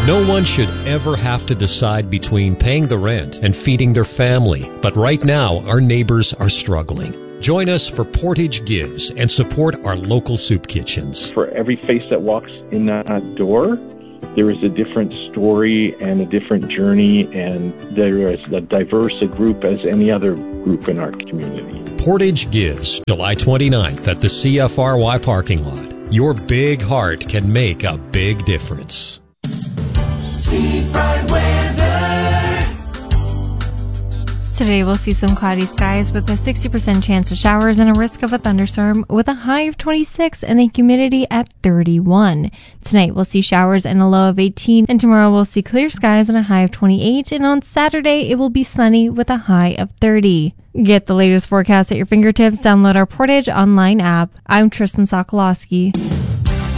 No one should ever have to decide between paying the rent and feeding their family. But right now, our neighbors are struggling. Join us for Portage Gives and support our local soup kitchens. For every face that walks in that door, there is a different story and a different journey, and there is as diverse a group as any other group in our community. Portage Gives, July 29th at the CFRY parking lot. Your big heart can make a big difference. Seafront weather. Today we'll see some cloudy skies with a 60% chance of showers and a risk of a thunderstorm with a high of 26 and the humidity at 31. Tonight we'll see showers and a low of 18, and tomorrow we'll see clear skies and a high of 28, and on Saturday it will be sunny with a high of 30. Get the latest forecast at your fingertips. Download our Portage online app. I'm Tristan Sokolowski.